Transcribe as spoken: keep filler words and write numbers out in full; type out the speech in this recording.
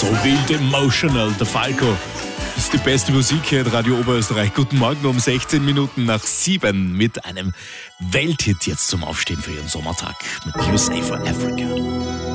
So wild emotional, der Falco. Das ist die beste Musik hier in Radio Oberösterreich. Guten Morgen um sechzehn Minuten nach sieben mit einem Welthit jetzt zum Aufstehen für Ihren Sommertag mit U S A for Africa.